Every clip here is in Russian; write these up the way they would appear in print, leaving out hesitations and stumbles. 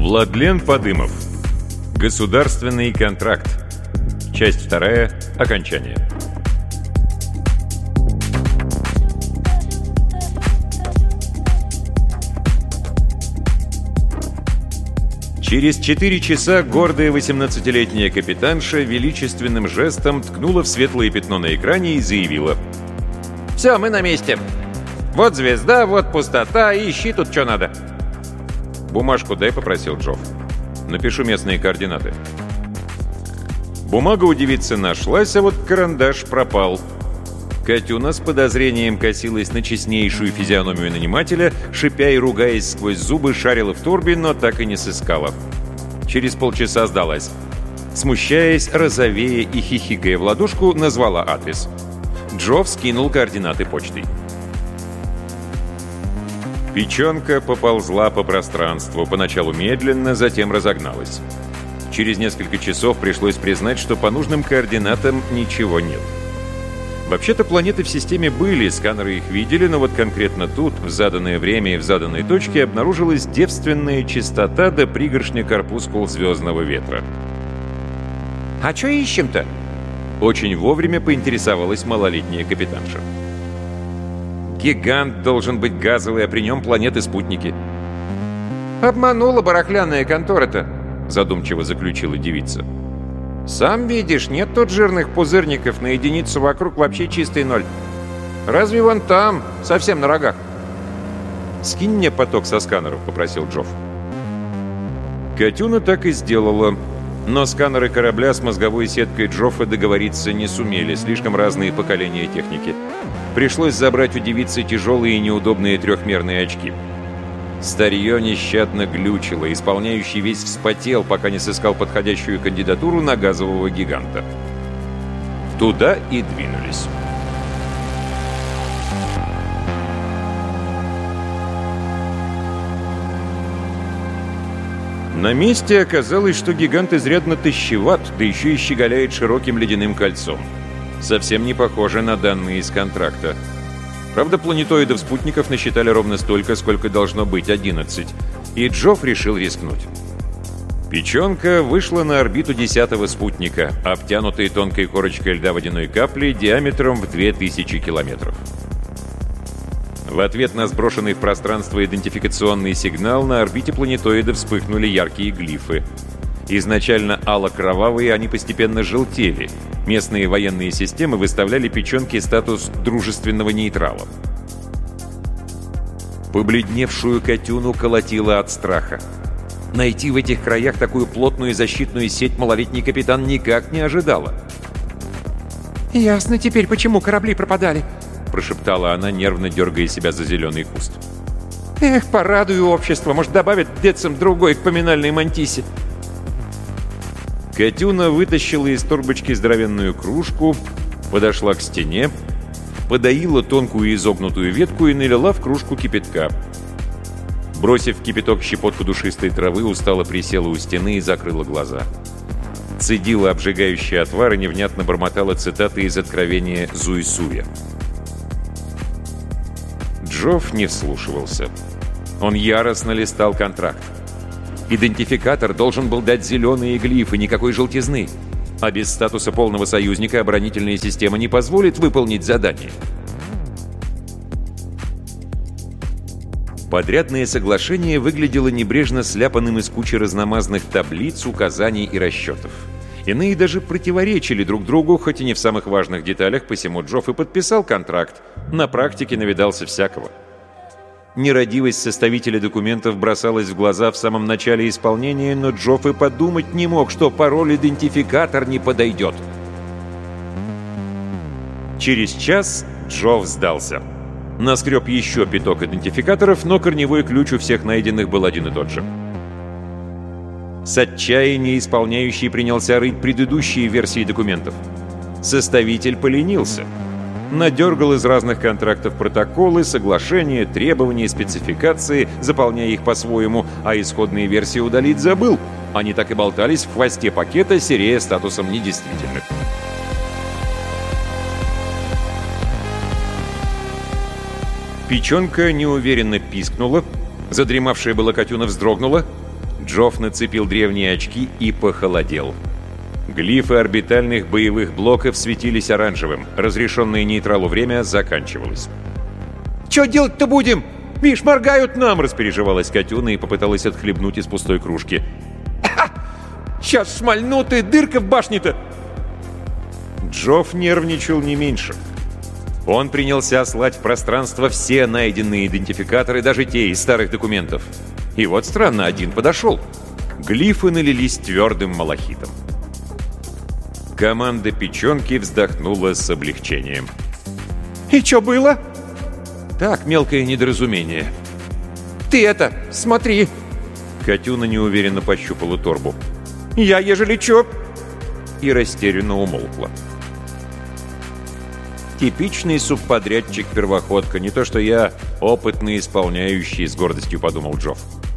Владлен Подымов. Государственный контракт. Часть 2. Окончание. Через 4 часа гордая 18-летняя капитанша величественным жестом ткнула в светлое пятно на экране и заявила: «Все, мы на месте. Вот звезда, вот пустота, ищи тут что надо». «Бумажку дай», — попросил Джофф. «Напишу местные координаты». Бумага у девицы нашлась, а вот карандаш пропал. Катюна с подозрением косилась на честнейшую физиономию нанимателя, шипя и ругаясь сквозь зубы, шарила в торбе, но так и не сыскала. Через полчаса сдалась. Смущаясь, розовея и хихикая в ладошку, назвала адрес. Джофф скинул координаты почтой. Печенка поползла по пространству, поначалу медленно, затем разогналась. Через несколько часов пришлось признать, что по нужным координатам ничего нет. Вообще-то планеты в системе были, сканеры их видели, но вот конкретно тут, в заданное время и в заданной точке, обнаружилась девственная чистота до пригоршня корпускул звездного ветра. «А что ищем-то?» Очень вовремя поинтересовалась малолетняя капитанша. «Гигант должен быть газовый, а при нем планеты-спутники». «Обманула барахляная контора-то», — задумчиво заключила девица. «Сам видишь, нет тут жирных пузырников, на единицу вокруг вообще чистый ноль. Разве вон там, совсем на рогах?» «Скинь мне поток со сканеров», — попросил Джофф. Катюна так и сделала, но сканеры корабля с мозговой сеткой Джоффа договориться не сумели, слишком разные поколения техники. Пришлось забрать у девицы тяжелые и неудобные трехмерные очки. Старье нещадно глючило, исполняющий весь вспотел, пока не сыскал подходящую кандидатуру на газового гиганта. Туда и двинулись. На месте оказалось, что гигант изрядно тощеват, да еще и щеголяет широким ледяным кольцом. Совсем не похоже на данные из контракта. Правда, планетоидов-спутников насчитали ровно столько, сколько должно быть — 11. И Джофф решил рискнуть. Печенка вышла на орбиту 10-го спутника, обтянутой тонкой корочкой льда водяной капли диаметром в 2000 километров. В ответ на сброшенный в пространство идентификационный сигнал на орбите планетоида вспыхнули яркие глифы. Изначально ало-кровавые, они постепенно желтели. Местные военные системы выставляли печенке статус дружественного нейтрала. Побледневшую Катюну колотило от страха. Найти в этих краях такую плотную защитную сеть малолетний капитан никак не ожидала. «Ясно теперь, почему корабли пропадали», — прошептала она, нервно дергая себя за зеленый куст. «Эх, порадую общество, может, добавят децем другой к поминальной мантисе». Катюна вытащила из торбочки здоровенную кружку, подошла к стене, подоила тонкую изогнутую ветку и налила в кружку кипятка. Бросив в кипяток щепотку душистой травы, устало присела у стены и закрыла глаза. Цедила обжигающий отвар и невнятно бормотала цитаты из откровения Зуйсуя. Джофф не вслушивался. Он яростно листал контракт. Идентификатор должен был дать зеленые глифы, никакой желтизны. А без статуса полного союзника оборонительная система не позволит выполнить задание. Подрядное соглашение выглядело небрежно сляпанным из кучи разномастных таблиц, указаний и расчетов. Иные даже противоречили друг другу, хоть и не в самых важных деталях, посему Джофф и подписал контракт. На практике навидался всякого. Нерадивость составителя документов бросалась в глаза в самом начале исполнения, но Джофф и подумать не мог, что пароль-идентификатор не подойдет. Через час Джофф сдался. Наскреб еще пяток идентификаторов, но корневой ключ у всех найденных был один и тот же. С отчаяния исполняющий принялся рыть предыдущие версии документов. Составитель поленился. Надергал из разных контрактов протоколы, соглашения, требования, спецификации, заполняя их по-своему, а исходные версии удалить забыл. Они так и болтались в хвосте пакета, серея статусом недействительных. Печенка неуверенно пискнула, задремавшая была Катюна вздрогнула, Джофф нацепил древние очки и похолодел. Глифы орбитальных боевых блоков светились оранжевым. Разрешенное нейтралу время заканчивалось. «Чё делать-то будем? Миш, моргают нам!» — распереживалась Катюна и попыталась отхлебнуть из пустой кружки. «Сейчас шмальнут и дырка в башне-то!» Джофф нервничал не меньше. Он принялся слать в пространство все найденные идентификаторы, даже те из старых документов. И вот странно, один подошел. Глифы налились твердым малахитом. Команда печенки вздохнула с облегчением. «И чё было?» «Так, мелкое недоразумение». «Ты это, смотри!» Катюна неуверенно пощупала торбу. «Я, ежели чё...» И растерянно умолкла. Типичный субподрядчик-первоходка, не то что я, опытный исполняющий, с гордостью подумал Джофф.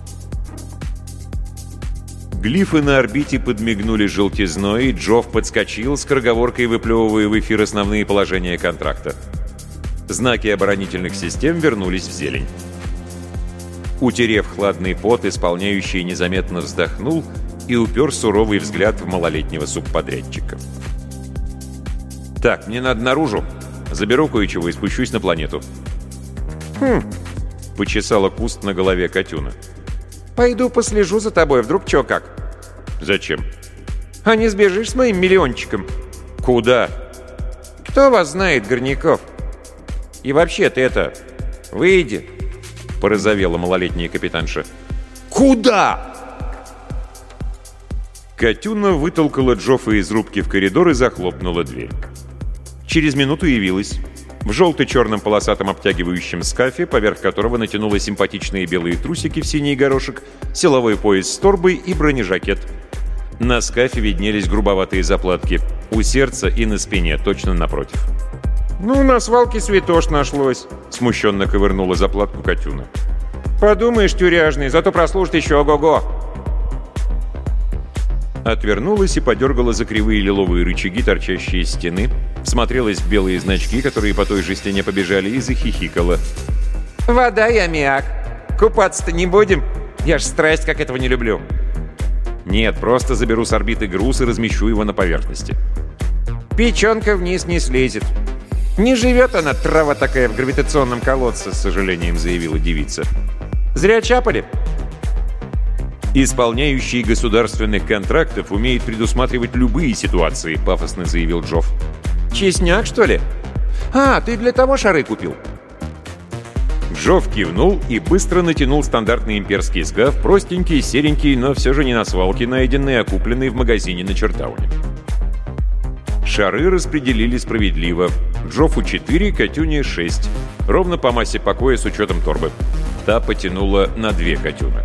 Глифы на орбите подмигнули желтизной, и Джофф подскочил, скороговоркой выплевывая в эфир основные положения контракта. Знаки оборонительных систем вернулись в зелень. Утерев хладный пот, исполняющий незаметно вздохнул и упер суровый взгляд в малолетнего субподрядчика. «Так, мне надо наружу. Заберу кое-чего и спущусь на планету». — почесала куст на голове Катюна. «Пойду послежу за тобой, вдруг чё как». «Зачем?» «А не сбежишь с моим миллиончиком?» «Куда?» «Кто вас знает, Горняков? И вообще ты это... выйди!» — порозовела малолетняя капитанша. «Куда?» Катюна вытолкала Джоффа из рубки в коридор и захлопнула дверь. Через минуту явилась в желто-черном полосатом обтягивающем скафе, поверх которого натянула симпатичные белые трусики в синий горошек, силовой пояс с торбой и бронежакет. На скафе виднелись грубоватые заплатки у сердца и на спине, точно напротив. «Ну, на свалке святош нашлось», — смущенно ковырнула заплатку Катюна. «Подумаешь, тюряжный, зато прослужит еще ого-го». Отвернулась и подергала за кривые лиловые рычаги, торчащие из стены, всмотрелась в белые значки, которые по той же стене побежали, и захихикала. «Вода и аммиак. Купаться-то не будем? Я ж страсть, как этого не люблю». «Нет, просто заберу с орбиты груз и размещу его на поверхности». «Печенка вниз не слезет. Не живет она, трава такая, в гравитационном колодце», — с сожалением заявила девица. «Зря чапали». «Исполняющий государственных контрактов умеет предусматривать любые ситуации», — пафосно заявил Джофф. «Честняк, что ли? А, ты для того шары купил?» Джофф кивнул и быстро натянул стандартный имперский скаф, простенький, серенький, но все же не на свалке найденный, а купленный в магазине на Чертауне. Шары распределили справедливо. Джоффу 4, Катюне 6. Ровно по массе покоя с учетом торбы. Та потянула на 2 Катюны.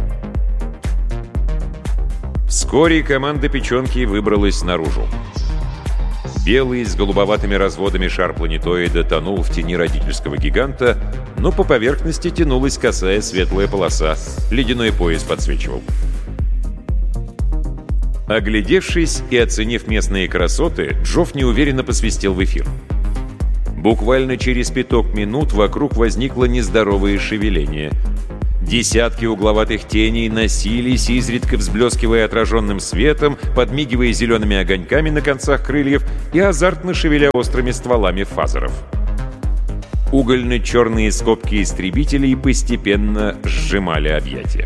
Вскоре команда печенки выбралась наружу. Белый с голубоватыми разводами шар планетоида тонул в тени родительского гиганта, но по поверхности тянулась косая светлая полоса, ледяной пояс подсвечивал. Оглядевшись и оценив местные красоты, Джофф неуверенно посвистел в эфир. Буквально через 5 минут вокруг возникло нездоровое шевеление. Десятки угловатых теней носились, изредка взблескивая отраженным светом, подмигивая зелеными огоньками на концах крыльев и азартно шевеля острыми стволами фазеров. Угольно-черные скобки истребителей постепенно сжимали объятия.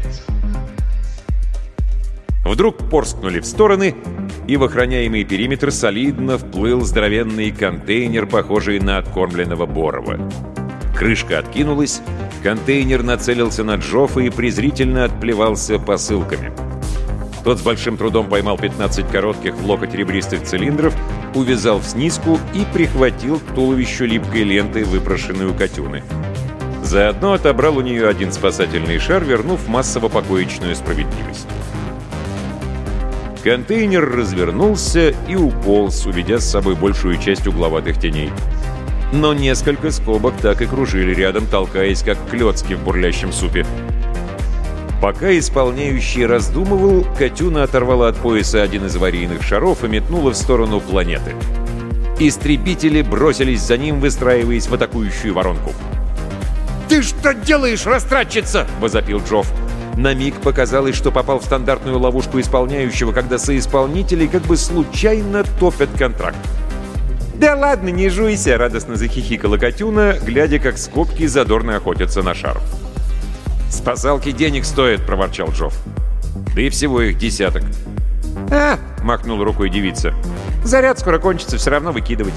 Вдруг порскнули в стороны, и в охраняемый периметр солидно вплыл здоровенный контейнер, похожий на откормленного Борова. Крышка откинулась, контейнер нацелился на Джоффа и презрительно отплевался посылками. Тот с большим трудом поймал 15 коротких в локоть ребристых цилиндров, увязал в снизку и прихватил к туловищу липкой лентой, выпрошенную Катюны. Заодно отобрал у нее один спасательный шар, вернув массово-покоечную справедливость. Контейнер развернулся и уполз, уведя с собой большую часть угловатых теней. Но несколько скобок так и кружили рядом, толкаясь, как клёцки в бурлящем супе. Пока исполняющий раздумывал, Катюна оторвала от пояса один из аварийных шаров и метнула в сторону планеты. Истребители бросились за ним, выстраиваясь в атакующую воронку. «Ты что делаешь, растратчица?» — возопил Джофф. На миг показалось, что попал в стандартную ловушку исполняющего, когда соисполнители как бы случайно топят контракт. «Да ладно, не жуйся!» — радостно захихикала Катюна, глядя, как скобки задорно охотятся на шар. «Спасалки денег стоят!» — проворчал Джофф. «Да и всего их десяток». «А!» — махнула рукой девица. «Заряд скоро кончится, все равно выкидывать».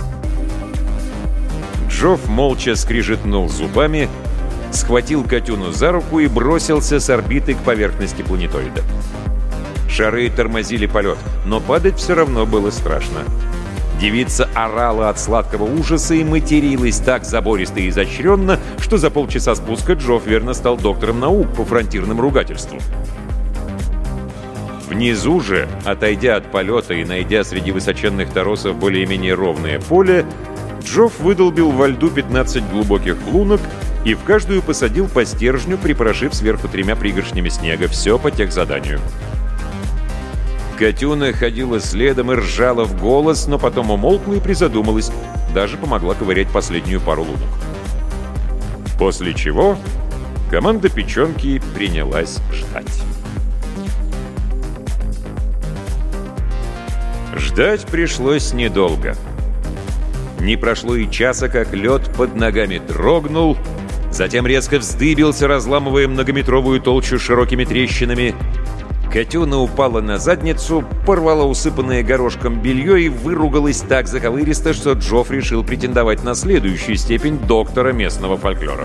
Джофф молча скрижетнул зубами, схватил Катюну за руку и бросился с орбиты к поверхности планетоида. Шары тормозили полет, но падать все равно было страшно. Девица орала от сладкого ужаса и материлась так забористо и изощренно, что за полчаса спуска Джофф верно стал доктором наук по фронтирным ругательствам. Внизу же, отойдя от полета и найдя среди высоченных торосов более-менее ровное поле, Джофф выдолбил во льду 15 глубоких лунок и в каждую посадил по стержню, припорошив сверху 3 пригоршнями снега. Все по техзаданию. Катюна ходила следом и ржала в голос, но потом умолкла и призадумалась. Даже помогла ковырять последнюю пару лунок. После чего команда печенки принялась ждать. Ждать пришлось недолго. Не прошло и часа, как лед под ногами дрогнул, затем резко вздыбился, разламывая многометровую толщу широкими трещинами. Катюна упала на задницу, порвала усыпанное горошком белье и выругалась так заковыристо, что Джофф решил претендовать на следующую степень доктора местного фольклора.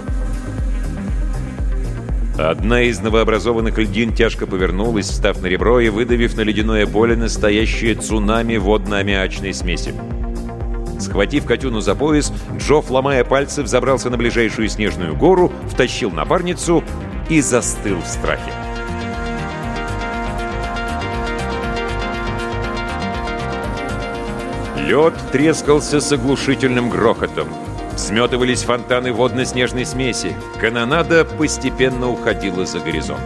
Одна из новообразованных льдин тяжко повернулась, встав на ребро и выдавив на ледяное поле настоящее цунами водно-аммиачной смеси. Схватив Катюну за пояс, Джофф, ломая пальцы, взобрался на ближайшую снежную гору, втащил напарницу и застыл в страхе. Лед трескался с оглушительным грохотом. Сметывались фонтаны водно-снежной смеси. Канонада постепенно уходила за горизонт.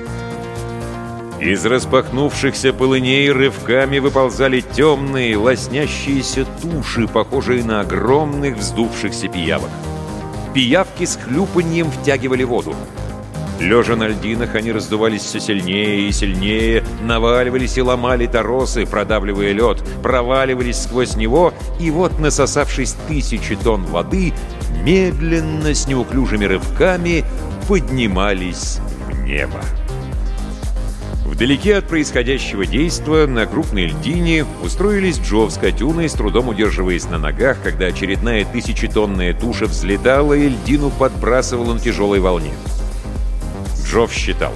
Из распахнувшихся полыней рывками выползали темные, лоснящиеся туши, похожие на огромных вздувшихся пиявок. Пиявки с хлюпаньем втягивали воду. Лежа на льдинах, они раздувались все сильнее и сильнее, наваливались и ломали торосы, продавливая лед, проваливались сквозь него, и вот, насосавшись 1000 тонн воды, медленно, с неуклюжими рывками поднимались в небо. Вдалеке от происходящего действа на крупной льдине устроились Джофф с Катюной, с трудом удерживаясь на ногах, когда очередная 1000-тонная туша взлетала и льдину подбрасывала на тяжелой волне. Джофф считал.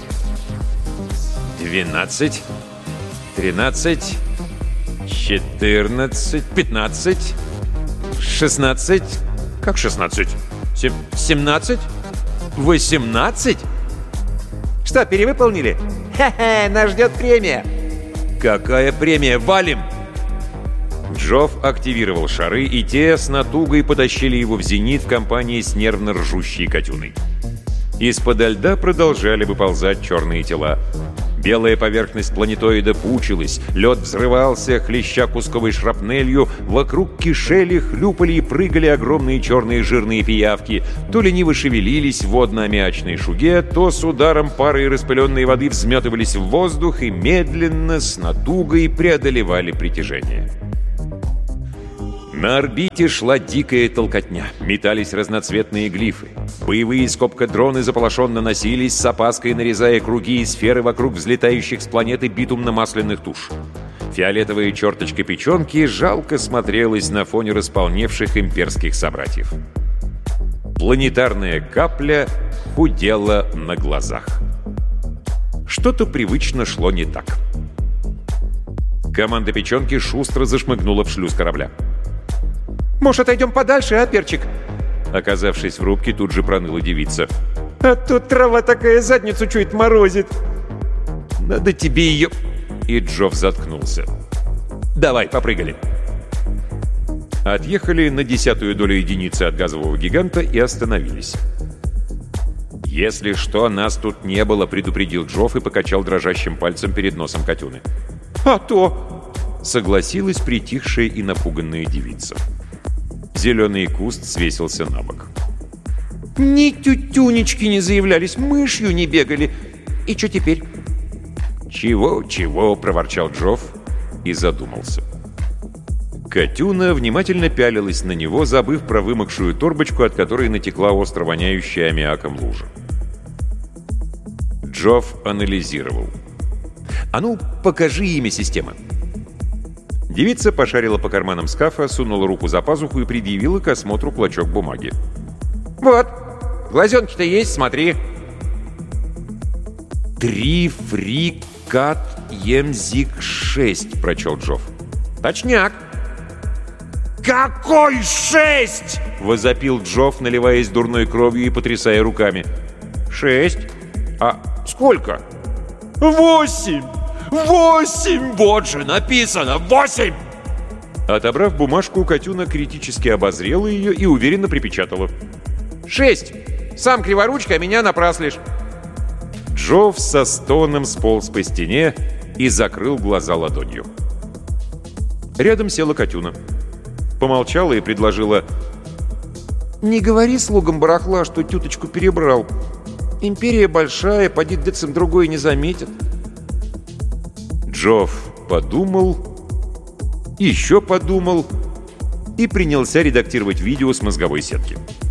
12, 13, 14, 15, 16... Как 16? 17? 18? Что, перевыполнили? Хе-хе, нас ждет премия. Какая премия? Валим! Джофф активировал шары, и те с натугой потащили его в зенит в компании с нервно ржущей Катюной. Из-подо льда продолжали выползать черные тела. Белая поверхность планетоида пучилась, лед взрывался, хлеща кусковой шрапнелью, вокруг кишели, хлюпали и прыгали огромные черные жирные пиявки, то лениво шевелились в водно-аммиачной шуге, то с ударом пары и распыленной воды взметывались в воздух и медленно, с натугой преодолевали притяжение. На орбите шла дикая толкотня. Метались разноцветные глифы. Боевые скобкодроны заполошенно носились, с опаской нарезая круги и сферы вокруг взлетающих с планеты битумно-масляных туш. Фиолетовая черточка печенки жалко смотрелась на фоне располневших имперских собратьев. Планетарная капля худела на глазах. Что-то привычно шло не так. Команда печенки шустро зашмыгнула в шлюз корабля. «Может, отойдем подальше, а, перчик?» Оказавшись в рубке, тут же проныла девица. «А тут трава такая задницу чуть морозит». «Надо тебе ее...» И Джофф заткнулся. «Давай, попрыгали». Отъехали на 10-ю долю единицы от газового гиганта и остановились. «Если что, нас тут не было», — предупредил Джофф и покачал дрожащим пальцем перед носом Катюны. «А то!» — согласилась притихшая и напуганная девица. Зеленый куст свесился на бок. «Ни тютюнечки не заявлялись, мышью не бегали. И что теперь?» «Чего?» — проворчал Джофф и задумался. Катюна внимательно пялилась на него, забыв про вымокшую торбочку, от которой натекла остро воняющая аммиаком лужа. Джофф анализировал. «А ну, покажи имя системы». Девица пошарила по карманам скафа, сунула руку за пазуху и предъявила к осмотру клочок бумаги. «Вот, глазенки-то есть, смотри». «Трифрикат-емзик-6», — прочел Джофф. «Точняк». «Какой 6?» — возопил Джофф, наливаясь дурной кровью и потрясая руками. 6. А сколько? 8! 8! Вот же написано! 8! Отобрав бумажку, Катюна критически обозрела ее и уверенно припечатала. 6! Сам криворучка, а меня напраслишь. Джофф со стоном сполз по стене и закрыл глаза ладонью. Рядом села Катюна. Помолчала и предложила: «Не говори слугам барахла, что тюточку перебрал. Империя большая, поди децим другой не заметит». Джофф подумал, еще подумал и принялся редактировать видео с мозговой сетки.